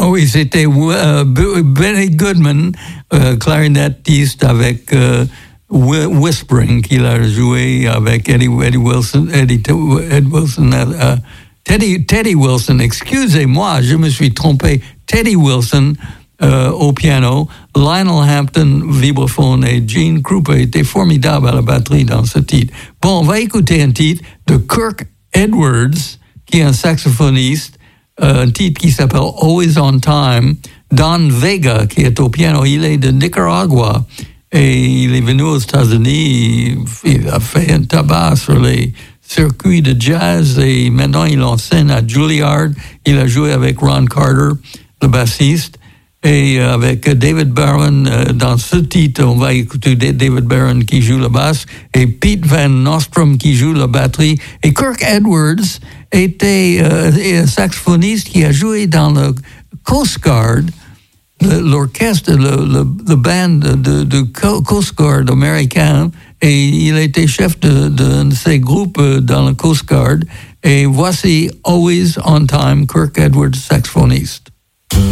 oui, c'était Benny Goodman, clarinettiste avec Whispering, qu'il a joué avec Teddy Wilson, excusez-moi, je me suis trompé, Teddy Wilson au piano, Lionel Hampton, vibraphone, et Gene Krupa était formidable à la batterie dans ce titre. Bon, on va écouter un titre de Kirk Edwards, qui est un saxophoniste, un titre qui s'appelle Always on Time. Don Vega, qui est au piano, il est de Nicaragua, et il est venu aux États-Unis, il a fait un tabac sur les circuits de jazz, et maintenant il enseigne à Juilliard. Il a joué avec Ron Carter, le bassiste, et avec David Barron. Dans ce titre, on va écouter David Barron qui joue la basse, et Pete Van Nostrum qui joue la batterie. Et Kirk Edwards était un saxophoniste qui a joué dans le Coast Guard, l'orchestre, le band de Coast Guard américain, et il a été chef de ces groupes dans le Coast Guard. Et voici Always on Time, Kirk Edwards, saxophoniste.